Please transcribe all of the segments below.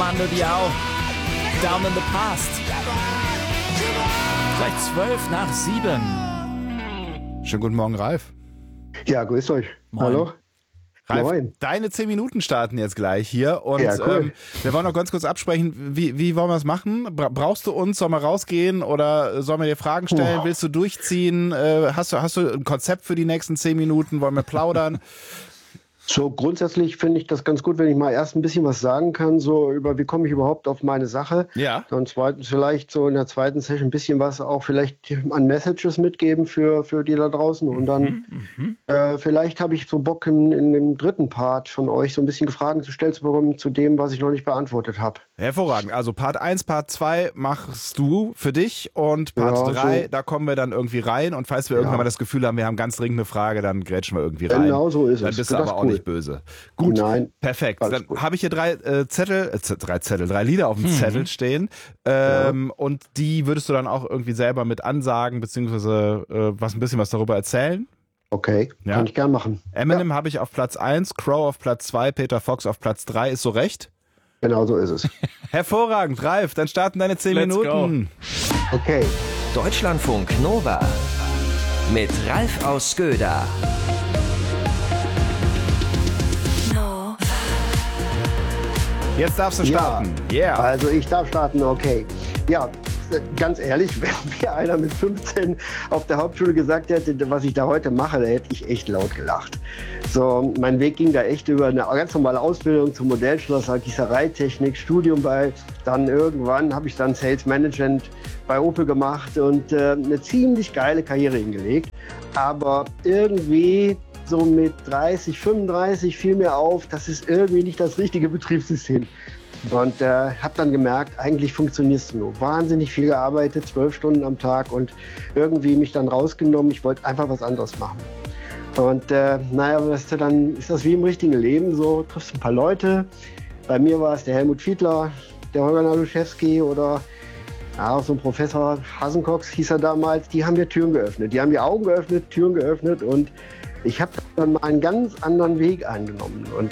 Mando Diao, Down in the Past. Gleich 7:12. Schönen guten Morgen, Ralf. Ja, grüßt euch. Moin. Hallo. Ralf, Moin. deine 10 Minuten starten jetzt gleich hier und Ja, cool. wir wollen noch ganz kurz absprechen, wie wollen wir es machen? Brauchst du uns, sollen wir rausgehen oder sollen wir dir Fragen stellen? Willst du durchziehen? Hast du ein Konzept für die nächsten 10 Minuten? Wollen wir plaudern? So grundsätzlich finde ich das ganz gut, wenn ich mal erst ein bisschen was sagen kann, so über wie komme ich überhaupt auf meine Sache. Ja. Dann zweitens vielleicht so in der zweiten Session ein bisschen was auch vielleicht an Messages mitgeben für die da draußen. Und dann vielleicht habe ich so Bock in dem dritten Part von euch so ein bisschen Fragen zu stellen zu bekommen zu dem, was ich noch nicht beantwortet habe. Hervorragend. Also Part 1, Part 2 machst du für dich und Part Ja, 3, so. da kommen wir dann irgendwie rein und falls wir irgendwann mal das Gefühl haben, wir haben ganz dringend eine Frage, dann grätschen wir irgendwie rein. Genau so ist Dann es. bist du Das aber ist auch cool. nicht böse. Gut, Nein, perfekt. alles Dann gut. habe ich hier drei Lieder auf dem Zettel stehen und die würdest du dann auch irgendwie selber mit ansagen, beziehungsweise ein bisschen was darüber erzählen. Okay, Ja. kann ich gern machen. Eminem habe ich auf Platz 1, Crow auf Platz 2, Peter Fox auf Platz 3. Ist so recht? Genau so ist es. Hervorragend, Ralf. Dann starten deine 10 Let's Minuten. Okay. Deutschlandfunk Nova mit Ralf aus Göda. Jetzt darfst du starten. Ja, also ich darf starten, okay. Ja, ganz ehrlich, wenn mir einer mit 15 auf der Hauptschule gesagt hätte, was ich da heute mache, da hätte ich echt laut gelacht. So, mein Weg ging da echt über eine ganz normale Ausbildung zum Modellschlosser, Gießereitechnik, Studium dann irgendwann habe ich dann Sales Management bei Opel gemacht und eine ziemlich geile Karriere hingelegt. Aber irgendwie so mit 30, 35 fiel mir auf, das ist irgendwie nicht das richtige Betriebssystem. Und habe dann gemerkt, eigentlich funktioniert es nur. Wahnsinnig viel gearbeitet, 12 Stunden am Tag und irgendwie mich dann rausgenommen. Ich wollte einfach was anderes machen. Und dann ist das wie im richtigen Leben so, du triffst ein paar Leute. Bei mir war es der Helmut Fiedler, der Holger Naduszewski oder auch so ein Professor Hasenkox hieß er damals. Die haben mir Türen geöffnet. Die haben mir Augen geöffnet, Türen geöffnet und ich habe dann mal einen ganz anderen Weg eingenommen. Und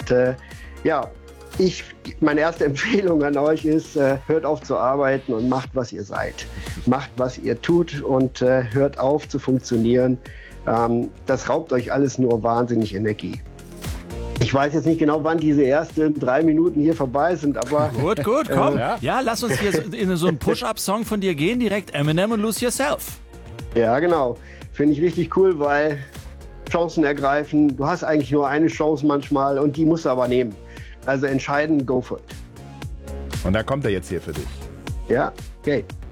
meine erste Empfehlung an euch ist, hört auf zu arbeiten und macht, was ihr seid. Macht, was ihr tut und hört auf zu funktionieren. Das raubt euch alles nur wahnsinnig Energie. Ich weiß jetzt nicht genau, wann diese ersten 3 Minuten hier vorbei sind, aber... Gut, komm. Ja, lass uns hier in so einen Push-Up-Song von dir gehen, direkt Eminem und Lose Yourself. Ja, genau. Finde ich richtig cool, weil Chancen ergreifen. Du hast eigentlich nur eine Chance manchmal und die musst du aber nehmen. Also entscheiden, go for it. Und da kommt er jetzt hier für dich. Ja, okay.